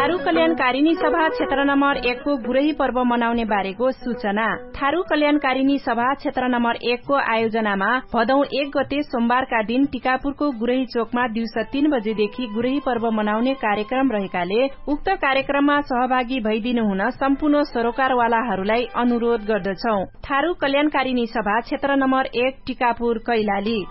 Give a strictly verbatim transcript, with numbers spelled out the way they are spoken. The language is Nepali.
थारू कल्याणकारिणी सभा क्षेत्र नम्बर एक को गुरही पर्व मनाउने बारेको सूचना। थारू कल्याणकारिणी सभा क्षेत्र नम्बर एक को आयोजनामा भदौ एक गते सोमबारका दिन टिकापुरको गुरही चोकमा दिउँसो तीन बजेदेखि गुरही पर्व मनाउने कार्यक्रम रहेकाले उक्त कार्यक्रममा सहभागी भइदिनु हुन सम्पूर्ण सरोकारवालाहरूलाई अनुरोध गर्दछौ। थारू कल्याणकारिणी सभा क्षेत्र नम्बर एक टिकापुर कैलाली।